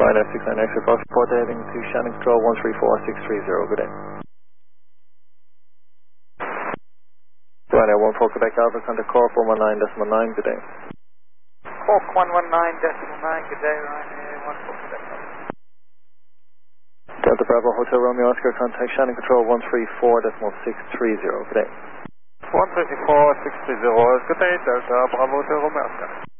Ryanair 69 extra Fox, report heading to Shannon Control 134630, good day. Ryanair 14 Quebec Alpha, contact Cork 119.9, good day. Cork 119.9, good day, Ryanair 14 Quebec Alpha. Delta Bravo Hotel Romeo Oscar, contact Shannon Control 134.630, good day. 134.630, good day, Delta Bravo Hotel Romeo Oscar.